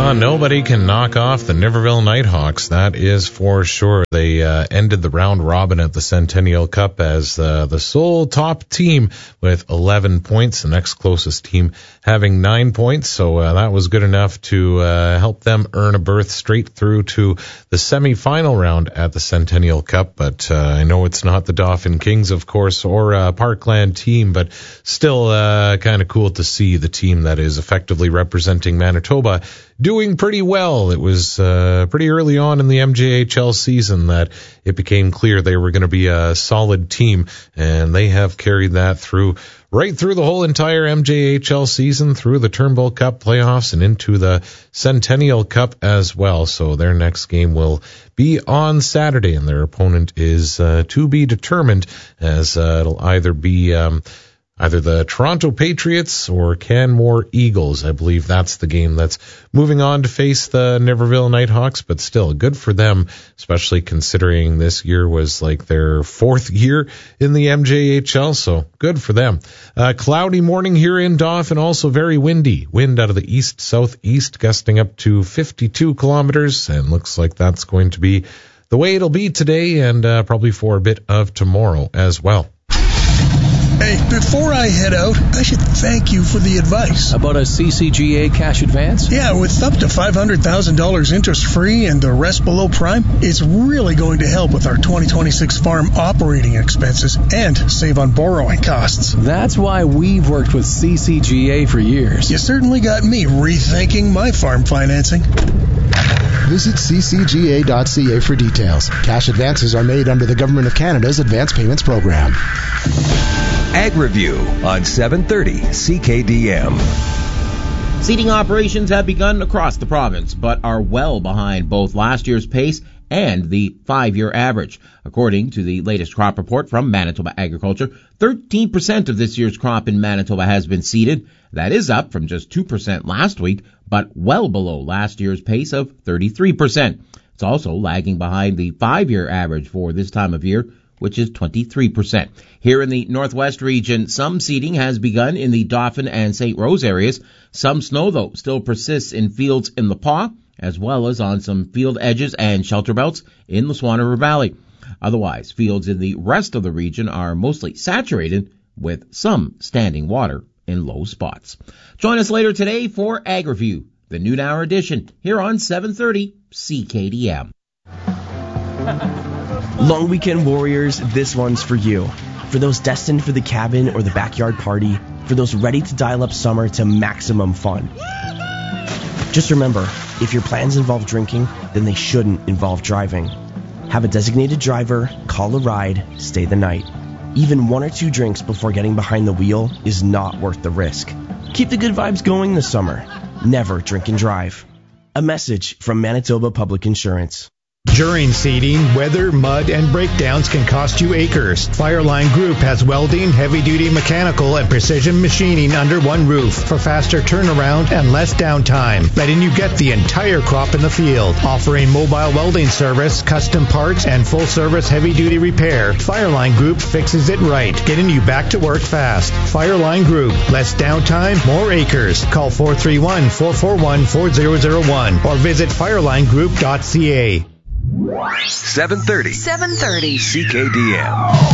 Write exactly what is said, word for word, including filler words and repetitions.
Uh, nobody can knock off the Niverville Nighthawks, that is for sure. They uh, ended the round robin at the Centennial Cup as uh, the sole top team with eleven points, the next closest team having nine points. So uh, that was good enough to uh, help them earn a berth straight through to the semifinal round at the Centennial Cup. But uh, I know it's not the Dauphin Kings, of course, or uh, Parkland team, but still uh, kind of cool to see the team that is effectively representing Manitoba doing pretty well. It was uh, pretty early on in the M J H L season that it became clear they were going to be a solid team, and they have carried that through right through the whole entire M J H L season, through the Turnbull Cup playoffs and into the Centennial Cup as well. So their next game will be on Saturday, and their opponent is uh, to be determined, as uh, it'll either be um, either the Toronto Patriots or Canmore Eagles. I believe that's the game that's moving on to face the Niverville Nighthawks, but still good for them, especially considering this year was like their fourth year in the M J H L, so good for them. Uh, cloudy morning here in Dauphin, also very windy. Wind out of the east-southeast, gusting up to fifty-two kilometers, and looks like that's going to be the way it'll be today and uh, probably for a bit of tomorrow as well. Hey, before I head out, I should thank you for the advice. About a C C G A cash advance? Yeah, with up to five hundred thousand dollars interest-free and the rest below prime, it's really going to help with our twenty twenty-six farm operating expenses and save on borrowing costs. That's why we've worked with C C G A for years. You certainly got me rethinking my farm financing. Visit c c g a dot c a for details. Cash advances are made under the Government of Canada's Advance Payments Program. Ag Review on seven thirty C K D M. Seeding operations have begun across the province, but are well behind both last year's pace and the five-year average. According to the latest crop report from Manitoba Agriculture, thirteen percent of this year's crop in Manitoba has been seeded. That is up from just two percent last week, but well below last year's pace of thirty-three percent. It's also lagging behind the five-year average for this time of year, which is twenty-three percent. Here in the Northwest region, some seeding has begun in the Dauphin and Saint Rose areas. Some snow, though, still persists in fields in the Pas, as well as on some field edges and shelter belts in the Swan River Valley. Otherwise, fields in the rest of the region are mostly saturated, with some standing water in low spots. Join us later today for Ag Review, the noon hour edition, here on seven thirty C K D M. Long weekend warriors, this one's for you. For those destined for the cabin or the backyard party, for those ready to dial up summer to maximum fun. Just remember, if your plans involve drinking, then they shouldn't involve driving. Have a designated driver, call a ride, stay the night. Even one or two drinks before getting behind the wheel is not worth the risk. Keep the good vibes going this summer. Never drink and drive. A message from Manitoba Public Insurance. During seeding, weather, mud, and breakdowns can cost you acres. Fireline Group has welding, heavy-duty mechanical, and precision machining under one roof for faster turnaround and less downtime, letting you get the entire crop in the field. Offering mobile welding service, custom parts, and full-service heavy-duty repair, Fireline Group fixes it right, getting you back to work fast. Fireline Group, less downtime, more acres. Call four three one, four four one, four zero zero one or visit fireline group dot c a. seven thirty seven thirty C K D M.